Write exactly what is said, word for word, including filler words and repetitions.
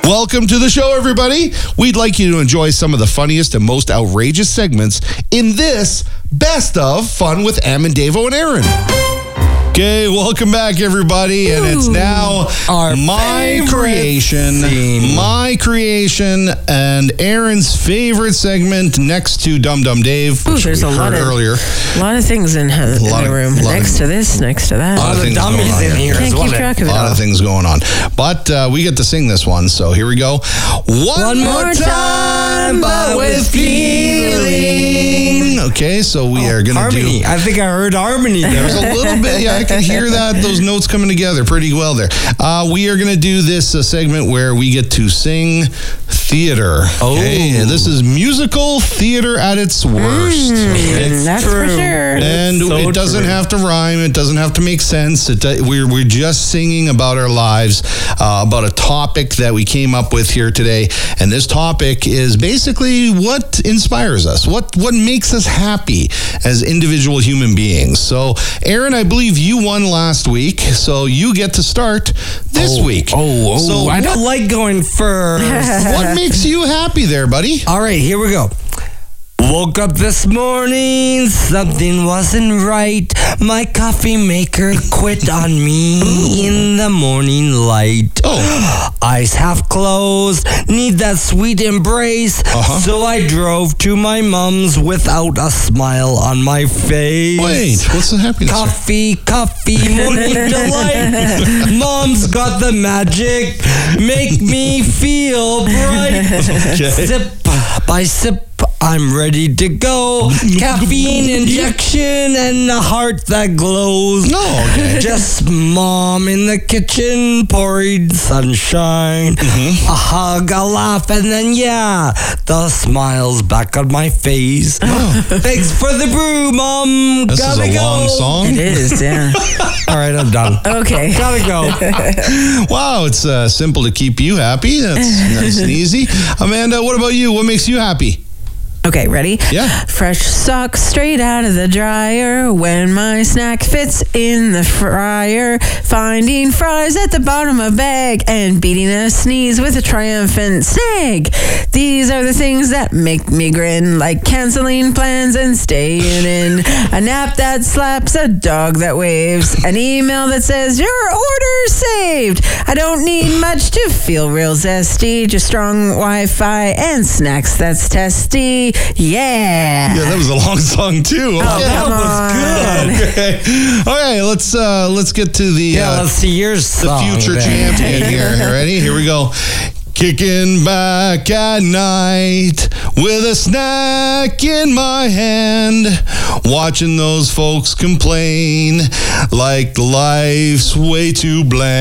Welcome to the show, everybody. We'd like you to enjoy some of the funniest and most outrageous segments in this Best of Fun with Em and Davo and Aaron. Okay, welcome back, everybody. And it's now Our my favorite creation, scene. my creation, and Aaron's favorite segment next to Dum Dum Dave, Ooh, which there's we a heard lot of earlier. A lot of things in, in lot the of- room. lot Next of- to this, next to that. lot of the things going dummies on in here. here Can't as well. keep track of A it lot all. of things going on. But uh, we get to sing this one, so here we go. One, One more time, but with feeling. Okay, so we are going to Harmony. do... I think I heard harmony there. There's a little bit, yeah, I can hear that, those notes coming together pretty well there. Uh, we are going to do this uh, segment where we get to sing theater. Oh. Okay? And this is musical theater at its worst. Okay? Mm, that's for true. sure. And So it doesn't true. have to rhyme. It doesn't have to make sense. It, do- we're, we're just singing about our lives, uh, about a topic that we came up with here today. And this topic is basically what inspires us, what, what makes us happy as individual human beings. So, Aaron, I believe you won last week, so you get to start this oh, week. Oh, oh, So I don't like going first. what makes you happy there, buddy? All right, here we go. Woke up this morning, something wasn't right. My coffee maker quit on me in the morning light. Oh. Eyes half closed, need that sweet embrace. Uh-huh. So I drove to my mom's without a smile on my face. Wait, what's the happiness? Coffee, coffee, morning delight. Mom's got the magic, make me feel bright. Okay. Sip by sip, I'm ready to go. Caffeine injection and a heart that glows. Oh, okay. Just mom in the kitchen, pouring sunshine. Mm-hmm. A hug, a laugh, and then yeah, the smiles back on my face. Thanks for the brew, mom. This Gotta is a go. long song. It is, yeah. All right, I'm done. Okay. Gotta go. Wow, it's uh, simple to keep you happy. That's nice and easy. Amanda, what about you? What makes you happy? Okay, ready? Yeah. Fresh socks straight out of the dryer when my snack fits in the fryer. Finding fries at the bottom of a bag and beating a sneeze with a triumphant snag. These are the things that make me grin, like canceling plans and staying in. A nap that slaps, a dog that waves, an email that says your order's saved. I don't need much to feel real zesty, just strong Wi-Fi and snacks that's testy. Yeah. Yeah, that was a long song too. Oh, Okay. come on. Okay. Okay, let's uh let's get to the Yeah, uh, let's see yours. the future champion here. Ready? Here we go. Kicking back at night with a snack in my hand, watching those folks complain like life's way too bland.